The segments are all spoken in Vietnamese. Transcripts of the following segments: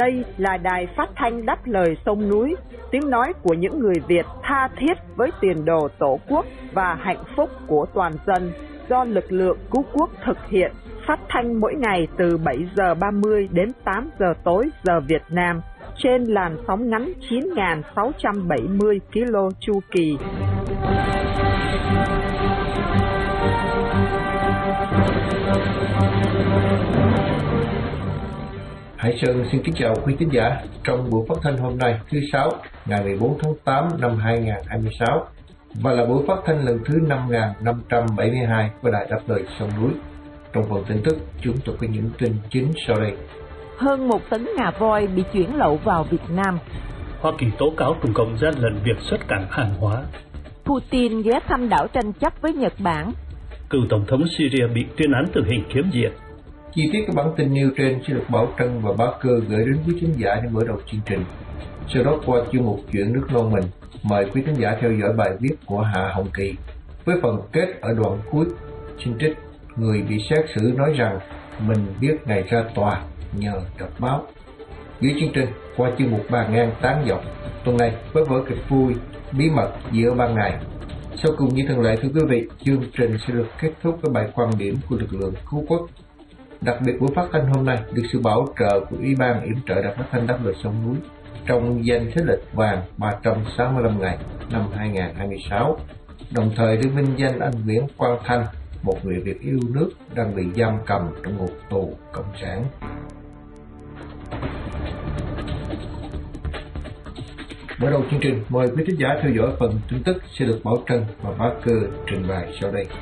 Đây là đài phát thanh đáp lời sông núi, tiếng nói của những người Việt tha thiết với tiền đồ Tổ quốc và hạnh phúc của toàn dân, do lực lượng cứu quốc thực hiện, phát thanh mỗi ngày từ 7 giờ 30 đến 8 giờ tối giờ Việt Nam, trên làn sóng ngắn 9.670 km chu kỳ. Hải Sơn xin kính chào quý khán giả trong buổi phát thanh hôm nay thứ Sáu ngày 14 tháng 8 năm 2026 và là buổi phát thanh lần thứ 5572 của Đài Đáp lời sông núi. Trong phần tin tức, chúng tôi có những tin chính sau đây. Hơn 1 tấn ngà voi bị chuyển lậu vào Việt Nam. Hoa Kỳ tố cáo Trung Cộng gian lận việc xuất cảng hàng hóa. Putin ghé thăm đảo tranh chấp với Nhật Bản. Cựu Tổng thống Syria bị tuyên án tử hình kiếm diện. Chi tiết các bản tin nêu trên sẽ được Bảo Trân và Bá Cơ gửi đến quý khán giả trong mở đầu chương trình. Sau đó qua chuyên mục Chuyện nước non mình, mời quý khán giả theo dõi bài viết của Hạ Hồng Kỳ với phần kết ở đoạn cuối. Xin trích: người bị xét xử nói rằng mình biết ngày ra tòa nhờ đọc báo. Dưới chương trình qua chuyên mục Bàn ngang tán dọc, tuần này với vở kịch vui Bí mật giữa ban ngày. Sau cùng như thường lệ, thưa quý vị, chương trình sẽ được kết thúc với bài quan điểm của lực lượng cứu quốc. Đặc biệt buổi phát thanh hôm nay được sự bảo trợ của Ủy ban yểm trợ Đài Phát thanh Đáp lời sông núi trong danh sách lịch vàng 365 ngày năm 2026, đồng thời được vinh danh anh Nguyễn Quang Thanh, một người Việt yêu nước đang bị giam cầm trong ngục tù cộng sản. Mở đầu chương trình, mời quý khán giả theo dõi phần tin tức sẽ được Bảo Trân và Bá Cơ trình bày sau đây.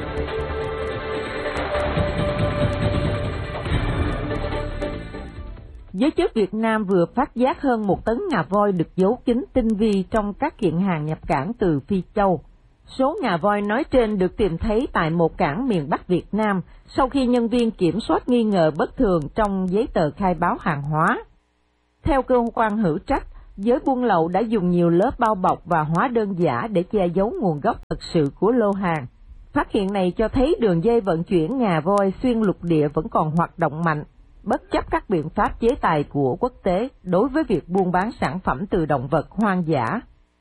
Giới chức Việt Nam vừa phát giác hơn 1 tấn ngà voi được giấu kín tinh vi trong các kiện hàng nhập cảng từ Phi Châu. Số ngà voi nói trên được tìm thấy tại một cảng miền Bắc Việt Nam sau khi nhân viên kiểm soát nghi ngờ bất thường trong giấy tờ khai báo hàng hóa. Theo cơ quan hữu trách, giới buôn lậu đã dùng nhiều lớp bao bọc và hóa đơn giả để che giấu nguồn gốc thực sự của lô hàng. Phát hiện này cho thấy đường dây vận chuyển ngà voi xuyên lục địa vẫn còn hoạt động mạnh, bất chấp các biện pháp chế tài của quốc tế đối với việc buôn bán sản phẩm từ động vật hoang dã.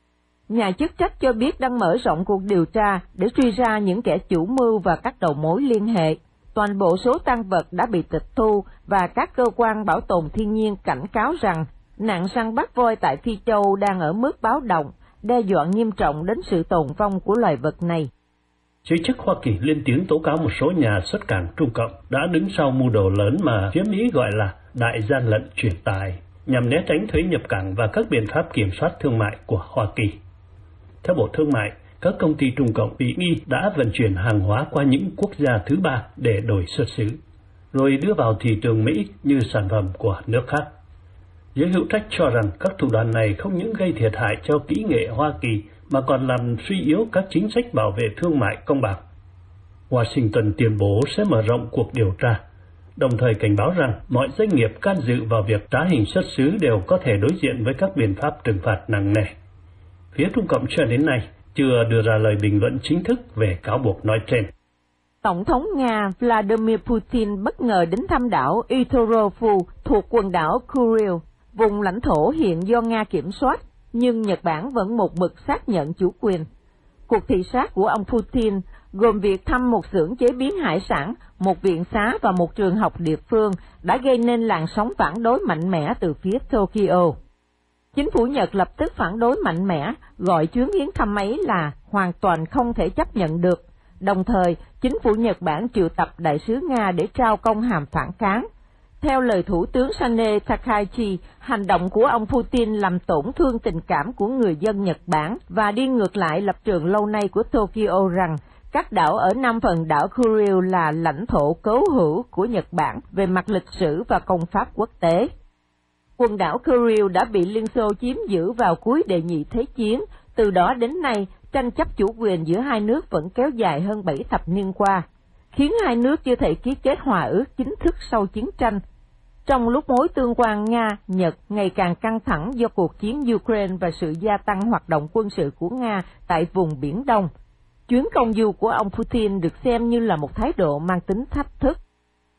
Nhà chức trách cho biết đang mở rộng cuộc điều tra để truy ra những kẻ chủ mưu và các đầu mối liên hệ. Toàn bộ số tang vật đã bị tịch thu và các cơ quan bảo tồn thiên nhiên cảnh cáo rằng nạn săn bắt voi tại Phi Châu đang ở mức báo động, đe dọa nghiêm trọng đến sự tồn vong của loài vật này. Giới chức Hoa Kỳ lên tiếng tố cáo một số nhà xuất cảng Trung Cộng đã đứng sau mưu đồ lớn mà phía Mỹ gọi là đại gian lận chuyển tài, nhằm né tránh thuế nhập cảng và các biện pháp kiểm soát thương mại của Hoa Kỳ. Theo Bộ Thương mại, các công ty Trung Cộng bị nghi đã vận chuyển hàng hóa qua những quốc gia thứ ba để đổi xuất xứ, rồi đưa vào thị trường Mỹ như sản phẩm của nước khác. Giới hữu trách cho rằng các thủ đoạn này không những gây thiệt hại cho kỹ nghệ Hoa Kỳ mà còn làm suy yếu các chính sách bảo vệ thương mại công bằng. Washington tuyên bố sẽ mở rộng cuộc điều tra, đồng thời cảnh báo rằng mọi doanh nghiệp can dự vào việc trá hình xuất xứ đều có thể đối diện với các biện pháp trừng phạt nặng nề. Phía Trung Cộng cho đến nay chưa đưa ra lời bình luận chính thức về cáo buộc nói trên. Tổng thống Nga Vladimir Putin bất ngờ đến thăm đảo Iturofu thuộc quần đảo Kuril, vùng lãnh thổ hiện do Nga kiểm soát, nhưng Nhật Bản vẫn một mực xác nhận chủ quyền. Cuộc thị sát của ông Putin gồm việc thăm một xưởng chế biến hải sản, một viện xá và một trường học địa phương đã gây nên làn sóng phản đối mạnh mẽ từ phía Tokyo. Chính phủ Nhật lập tức phản đối mạnh mẽ, gọi chuyến viếng thăm ấy là hoàn toàn không thể chấp nhận được. Đồng thời, chính phủ Nhật Bản triệu tập đại sứ Nga để trao công hàm phản kháng. Theo lời Thủ tướng Sane Takaichi, hành động của ông Putin làm tổn thương tình cảm của người dân Nhật Bản và đi ngược lại lập trường lâu nay của Tokyo rằng các đảo ở Nam phần đảo Kuril là lãnh thổ cố hữu của Nhật Bản về mặt lịch sử và công pháp quốc tế. Quần đảo Kuril đã bị Liên Xô chiếm giữ vào cuối Đệ nhị Thế chiến, từ đó đến nay tranh chấp chủ quyền giữa hai nước vẫn kéo dài hơn 7 thập niên qua, khiến hai nước chưa thể ký kết hòa ước chính thức sau chiến tranh. Trong lúc mối tương quan Nga-Nhật ngày càng căng thẳng do cuộc chiến Ukraine và sự gia tăng hoạt động quân sự của Nga tại vùng Biển Đông, chuyến công du của ông Putin được xem như là một thái độ mang tính thách thức.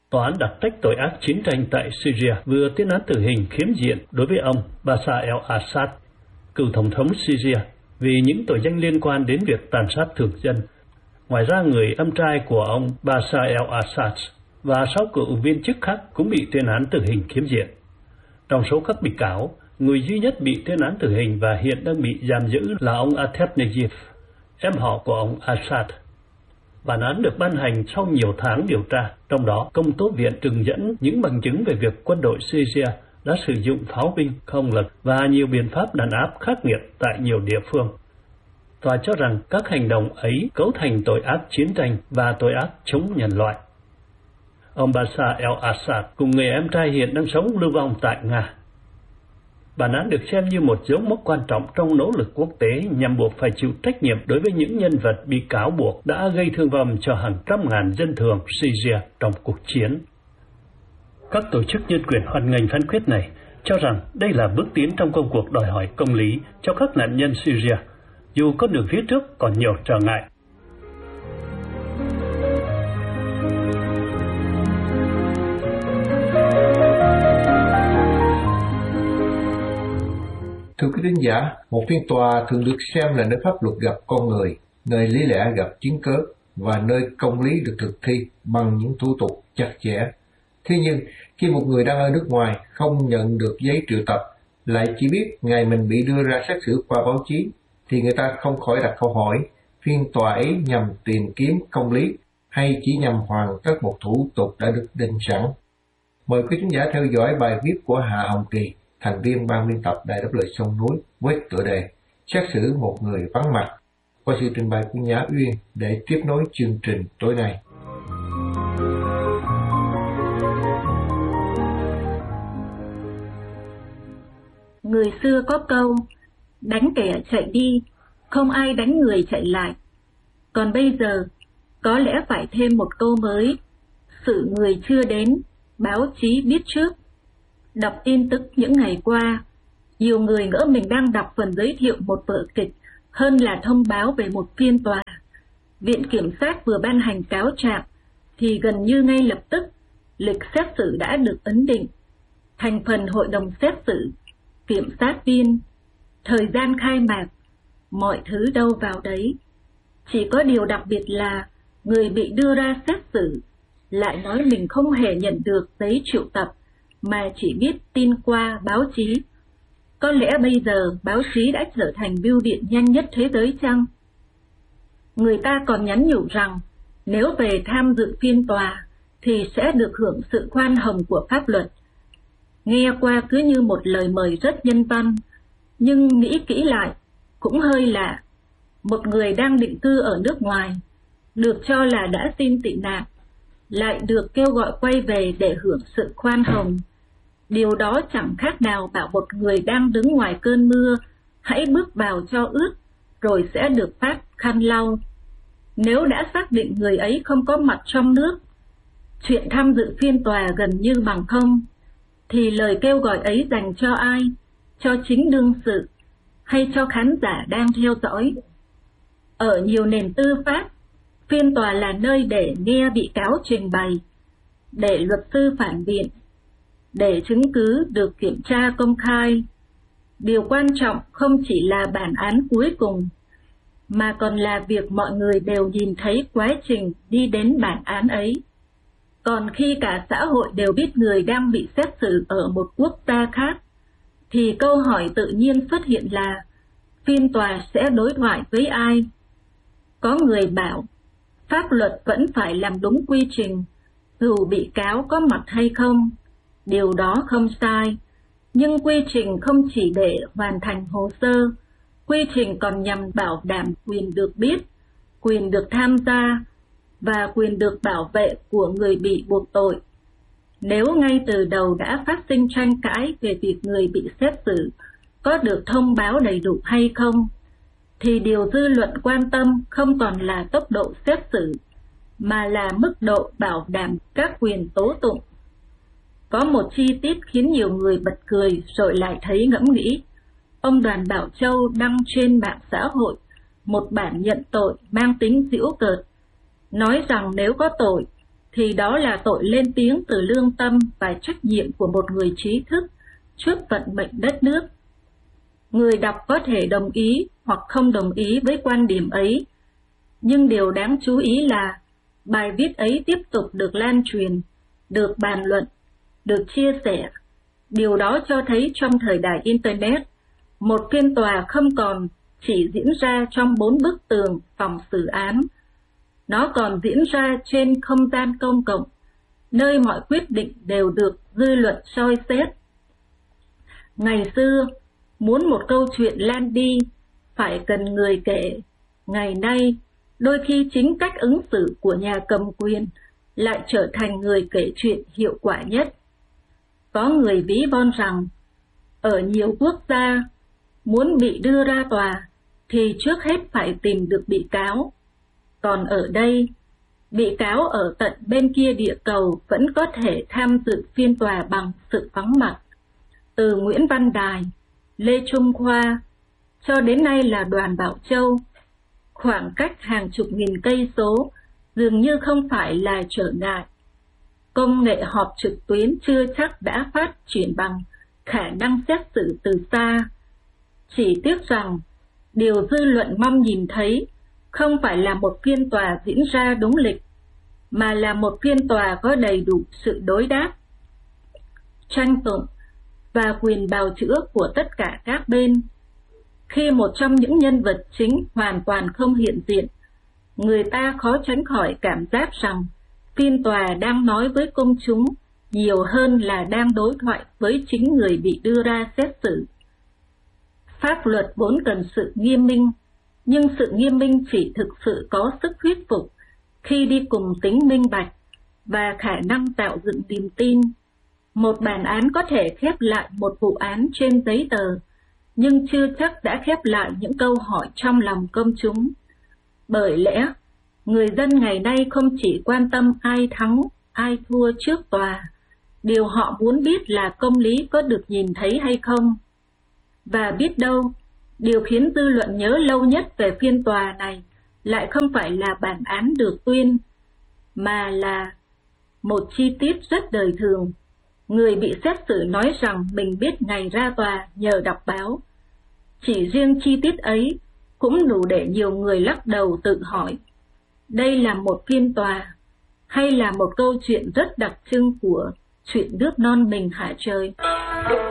Tòa án đặc trách tội ác chiến tranh tại Syria vừa tuyên án tử hình khiếm diện đối với ông Bashar al-Assad, cựu tổng thống Syria, vì những tội danh liên quan đến việc tàn sát thường dân. Ngoài ra, người em trai của ông Bashar al-Assad và 6 cựu viên chức khác cũng bị tuyên án tử hình khiếm diện. Trong số các bị cáo, người duy nhất bị tuyên án tử hình và hiện đang bị giam giữ là ông Atef Najib, em họ của ông Assad. Bản án được ban hành sau nhiều tháng điều tra, trong đó công tố viện trưng dẫn những bằng chứng về việc quân đội Syria đã sử dụng pháo binh, không lực và nhiều biện pháp đàn áp khắc nghiệt tại nhiều địa phương. Tòa cho rằng các hành động ấy cấu thành tội ác chiến tranh và tội ác chống nhân loại. Ông Bashar al-Assad cùng người em trai hiện đang sống lưu vong tại Nga. Bản án được xem như một dấu mốc quan trọng trong nỗ lực quốc tế nhằm buộc phải chịu trách nhiệm đối với những nhân vật bị cáo buộc đã gây thương vong cho hàng trăm ngàn dân thường Syria trong cuộc chiến. Các tổ chức nhân quyền hoan nghênh phán quyết này, cho rằng đây là bước tiến trong công cuộc đòi hỏi công lý cho các nạn nhân Syria, dù con đường phía trước còn nhiều trở ngại. Thưa quý thính giả, một phiên tòa thường được xem là nơi pháp luật gặp con người, nơi lý lẽ gặp chứng cớ và nơi công lý được thực thi bằng những thủ tục chặt chẽ. Thế nhưng, khi một người đang ở nước ngoài không nhận được giấy triệu tập, lại chỉ biết ngày mình bị đưa ra xét xử qua báo chí, thì người ta không khỏi đặt câu hỏi, phiên tòa ấy nhằm tìm kiếm công lý hay chỉ nhằm hoàn tất một thủ tục đã được định sẵn. Mời quý thính giả theo dõi bài viết của Hạ Hồng Kỳ, thành viên ban biên tập Đài Đáp Lời Sông Núi, với tựa đề Xét xử một người vắng mặt, qua sự trình bày của Nhã Uyên để tiếp nối chương trình tối nay. Người xưa có câu, đánh kẻ chạy đi, không ai đánh người chạy lại. Còn bây giờ, có lẽ phải thêm một câu mới, sự người chưa đến, báo chí biết trước. Đọc tin tức những ngày qua, nhiều người ngỡ mình đang đọc phần giới thiệu một vở kịch hơn là thông báo về một phiên tòa. Viện Kiểm sát vừa ban hành cáo trạng, thì gần như ngay lập tức, lịch xét xử đã được ấn định. Thành phần hội đồng xét xử, kiểm sát viên, thời gian khai mạc, mọi thứ đâu vào đấy. Chỉ có điều đặc biệt là người bị đưa ra xét xử lại nói mình không hề nhận được giấy triệu tập, mà chỉ biết tin qua báo chí. Có lẽ bây giờ báo chí đã trở thành bưu điện nhanh nhất thế giới chăng? Người ta còn nhắn nhủ rằng nếu về tham dự phiên tòa thì sẽ được hưởng sự khoan hồng của pháp luật. Nghe qua cứ như một lời mời rất nhân văn, nhưng nghĩ kỹ lại cũng hơi lạ. Một người đang định cư ở nước ngoài, được cho là đã xin tị nạn, lại được kêu gọi quay về để hưởng sự khoan hồng. Điều đó chẳng khác nào bảo một người đang đứng ngoài cơn mưa, hãy bước vào cho ướt, rồi sẽ được phát khăn lau. Nếu đã xác định người ấy không có mặt trong nước, chuyện tham dự phiên tòa gần như bằng không, thì lời kêu gọi ấy dành cho ai? Cho chính đương sự, hay cho khán giả đang theo dõi? Ở nhiều nền tư pháp, phiên tòa là nơi để nghe bị cáo trình bày, để luật sư phản biện, để chứng cứ được kiểm tra công khai. Điều quan trọng không chỉ là bản án cuối cùng, mà còn là việc mọi người đều nhìn thấy quá trình đi đến bản án ấy. Còn khi cả xã hội đều biết người đang bị xét xử ở một quốc gia khác, thì câu hỏi tự nhiên xuất hiện là phiên tòa sẽ đối thoại với ai? Có người bảo, pháp luật vẫn phải làm đúng quy trình, dù bị cáo có mặt hay không. Điều đó không sai, nhưng quy trình không chỉ để hoàn thành hồ sơ, quy trình còn nhằm bảo đảm quyền được biết, quyền được tham gia và quyền được bảo vệ của người bị buộc tội. Nếu ngay từ đầu đã phát sinh tranh cãi về việc người bị xét xử có được thông báo đầy đủ hay không, thì điều dư luận quan tâm không còn là tốc độ xét xử, mà là mức độ bảo đảm các quyền tố tụng. Có một chi tiết khiến nhiều người bật cười rồi lại thấy ngẫm nghĩ. Ông Đoàn Bảo Châu đăng trên mạng xã hội một bản nhận tội mang tính giễu cợt, nói rằng nếu có tội thì đó là tội lên tiếng từ lương tâm và trách nhiệm của một người trí thức trước vận mệnh đất nước. Người đọc có thể đồng ý hoặc không đồng ý với quan điểm ấy, nhưng điều đáng chú ý là bài viết ấy tiếp tục được lan truyền, được bàn luận, được chia sẻ. Điều đó cho thấy trong thời đại Internet, một phiên tòa không còn chỉ diễn ra trong 4 bức tường phòng xử án. Nó còn diễn ra trên không gian công cộng, nơi mọi quyết định đều được dư luận soi xét. Ngày xưa, muốn một câu chuyện lan đi, phải cần người kể. Ngày nay, đôi khi chính cách ứng xử của nhà cầm quyền lại trở thành người kể chuyện hiệu quả nhất. Có người ví von rằng, ở nhiều quốc gia, muốn bị đưa ra tòa thì trước hết phải tìm được bị cáo. Còn ở đây, bị cáo ở tận bên kia địa cầu vẫn có thể tham dự phiên tòa bằng sự vắng mặt. Từ Nguyễn Văn Đài, Lê Trung Khoa, cho đến nay là Đoàn Bảo Châu, khoảng cách hàng chục nghìn cây số dường như không phải là trở ngại. Công nghệ họp trực tuyến chưa chắc đã phát triển bằng khả năng xét xử từ xa. Chỉ tiếc rằng, điều dư luận mong nhìn thấy không phải là một phiên tòa diễn ra đúng lịch, mà là một phiên tòa có đầy đủ sự đối đáp, tranh tụng và quyền bào chữa của tất cả các bên. Khi một trong những nhân vật chính hoàn toàn không hiện diện, người ta khó tránh khỏi cảm giác rằng phiên tòa đang nói với công chúng nhiều hơn là đang đối thoại với chính người bị đưa ra xét xử. Pháp luật vốn cần sự nghiêm minh, nhưng sự nghiêm minh chỉ thực sự có sức thuyết phục khi đi cùng tính minh bạch và khả năng tạo dựng niềm tin. Một bản án có thể khép lại một vụ án trên giấy tờ, nhưng chưa chắc đã khép lại những câu hỏi trong lòng công chúng. Bởi lẽ, người dân ngày nay không chỉ quan tâm ai thắng, ai thua trước tòa, điều họ muốn biết là công lý có được nhìn thấy hay không. Và biết đâu, điều khiến dư luận nhớ lâu nhất về phiên tòa này lại không phải là bản án được tuyên, mà là một chi tiết rất đời thường. Người bị xét xử nói rằng mình biết ngày ra tòa nhờ đọc báo. Chỉ riêng chi tiết ấy cũng đủ để nhiều người lắc đầu tự hỏi, đây là một phiên tòa hay là một câu chuyện rất đặc trưng của chuyện nước non mình hả trời?